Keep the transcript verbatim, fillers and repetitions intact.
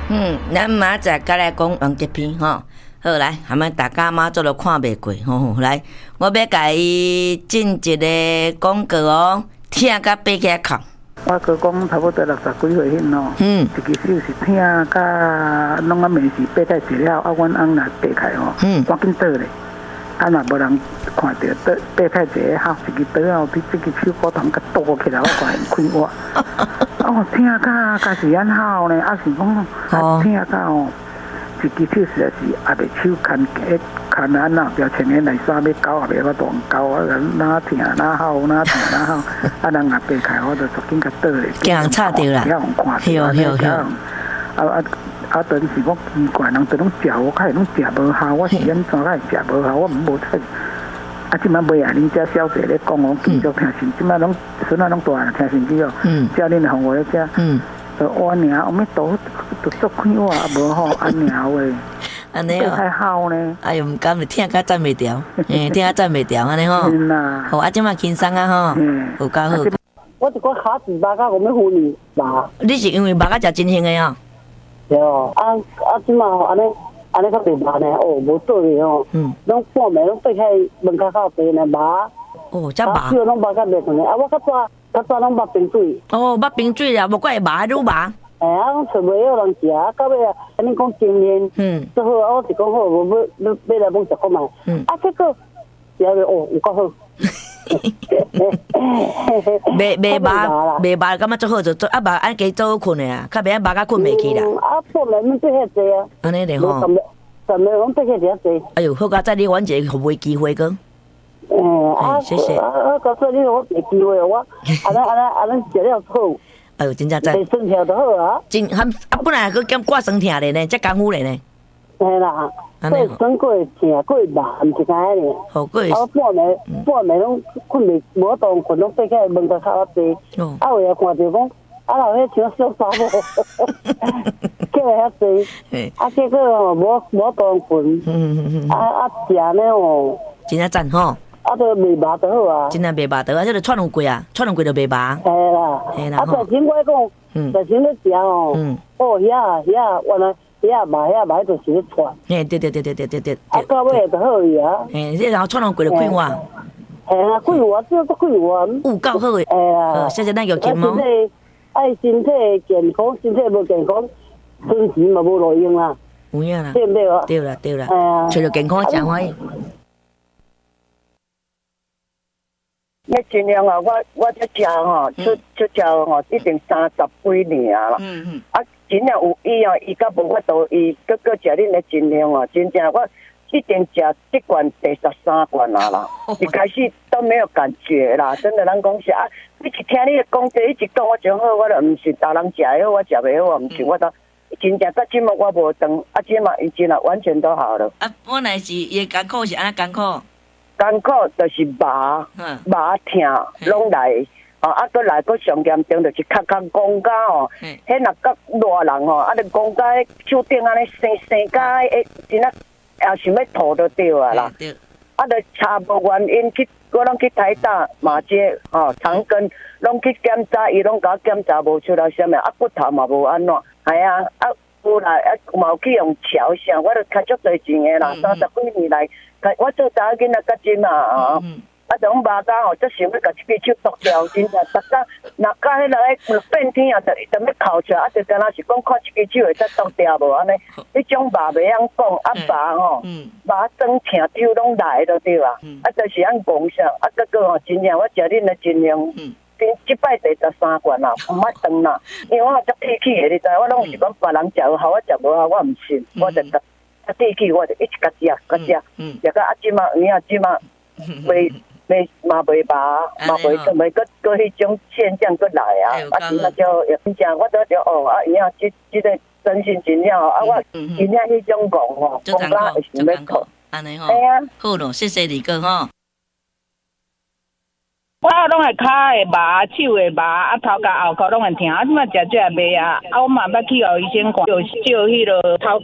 嗯，咱明仔再来讲王吉片吼。好来，含咱大家妈做都看袂过吼。来，我要甲伊进一个广告哦，听甲爬起来哭。 我哥讲差不多六十几岁迄咯，嗯，一支手是听甲拢啊眠时爬起一了，啊，阮翁若爬开吼，嗯，赶紧倒咧，啊，若无人看到倒爬起一个吼，一支倒后比这支手骨头甲倒起来，我看因开我，哦，听甲家是安好呢，啊是讲，啊听甲哦。一支手实在是也袂手牵起牵安那标前面来衫要搞也袂法当搞啊，哪疼哪好哪疼哪好，啊人若爬开我就赶紧甲倒咧。 惊人吵着啦， 有有有。啊啊啊！等是我奇怪，人都拢食，我较会拢食无效，我是安怎较会食无效？我毋无出。啊，即摆袂啊，恁遮小姐咧讲，我继续听信，即摆拢孙仔拢大了，听信机哦。嗯。叫恁互我咧遮。嗯。我娘，我们都都做看我也无好，安娘喂， 安尼哦， 太好呢。 哎呦，毋甘就听甲赞袂调，嘿，听甲赞袂调安尼吼。 是啦。 好，啊，即马轻松啊吼，有够好。 我一个卡子肉甲我要分你肉。 你是因为肉甲食真香的哦？ 对哦，啊啊，即马吼安尼安尼较袂肉呢，哦，无道理哦。嗯。拢半暝拢爬起门口口爬呢肉。 哦，遮肉。啊， 手拢肉甲袂顺的，啊，我较早。较早拢捌冰水， 哦，捌冰水啦，无怪会麻愈麻。 哎呀，找袂晓人食，到尾啊，安尼讲经验，嗯，最好啊，我是讲好，无要要要来问食看卖，嗯，啊，结果食了哦，有够好。 袂袂麻，袂麻，感觉最好就做啊，麻按加做困的啊，较袂啊麻甲困袂起啦。 啊，半暝恁爬遐济啊？ 安尼咧吼。 十秒拢爬遐济济。哎呦，好佳再你阮一个服务机会个。 嗯，啊，谢谢。啊啊，告诉你，我没机会，我安尼安尼安尼食了好。 哎呦，真正赞。 身体就好啊。 真含啊，本来佮兼挂身体咧呢，遮功夫咧呢。 嘿啦，过酸过疼过麻，毋是干安尼。 好过。 啊，半暝半暝拢困袂无当困，拢爬起来门口口仔坐。哦。啊，有看着讲，啊，老迄像小查某，叫遐坐。啊，结果吼无无当困。嗯嗯嗯。啊啊，食呢哦。 真正赞吼。 啊，都袂麻就好啊！ 真正袂麻，得啊，即个串两过啊，串两过就袂麻。 系啦，系啦。啊，昨天我讲，嗯，昨天咧食哦，嗯，哦，遐遐，原来遐麻遐麻，就是咧串。 嘿，对对对对对对对。 啊，到尾就好伊啊。 嘿，即然后串两过就快活。 系啊，快活，只都快活。 有够好诶。 系啊。 谢谢咱玉琴哦。 爱身体健康，身体无健康，存钱嘛无路用啦。 有影啦。 对不对啊？ 对啦对啦。系啊。找着健康真欢喜。 要尽量啊！我我这食吼，出出食吼，一定三十几年啦。嗯嗯。啊，真正有伊哦，伊甲无法度，伊搁搁食恁的尽量哦，真正我一定食这罐第十三罐啊啦。一开始都没有感觉啦，真的，咱讲是啊，你是听你讲这，一直讲我真好，我就毋是大人食的好，我食袂好，毋是我都真正到即马我无长，啊，即马已经啊完全都好了。 啊，本来是伊艰苦是安怎艰苦？ 艰苦就是麻，麻疼拢来，哦，啊，搁来搁上严重就是咔咔讲甲哦，迄若甲热人哦，啊，就讲甲迄手顶安尼生生甲迄真啊，也想要吐就对啊啦，啊，就查无原因去，我拢去台大马街哦，长庚拢去检查，伊拢甲我检查无出来啥物，啊，骨头嘛无安怎，系啊，啊，有来啊，嘛有去用桥啥，我著开足多钱诶啦，三十几年来。我做查囡仔较真啊，啊，啊，种麻甲吼，则想要甲一只手剁掉，真正，逐工若甲迄落变天啊，就就要哭出来，啊，就敢若是讲看一只手会使剁掉无安尼，迄种麻袂晓讲，啊麻吼，麻酸疼丢拢来就对啊，啊，就是按讲啥，啊，结果吼，真正我食恁的尽量，今即摆第十三罐啦，毋捌断啦，因为我足铁气的，你知，我拢是讲别人食好，我食无好，我毋信，我就得。啊，地气我就一直甲食，甲食，食到啊，即马你啊，即马袂袂嘛袂麻，嘛袂袂搁搁迄种现象搁来啊！啊，即马就真正我都就哦啊，伊啊，即即个真心真了啊，我真正迄种讲吼，讲甲会想要哭， 安尼吼， 系啊， 好咯，谢谢你哥吼。 我拢会骹会麻，手会麻，啊头甲后骹拢会疼，啊即马食这个袂啊，啊我嘛捌去互医生看，就照迄落头